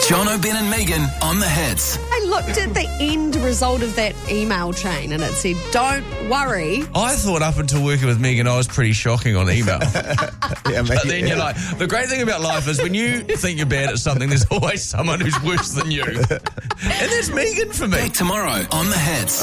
John O'Ben and Megan on the hits. I looked at the end result of that email chain and it said, don't worry. I thought up until working with Megan, I was pretty shocking on email. Yeah, But then you're like, the great thing about life is when you think you're bad at something, there's always someone who's worse than you. And that's Megan for me. Back tomorrow on the hits.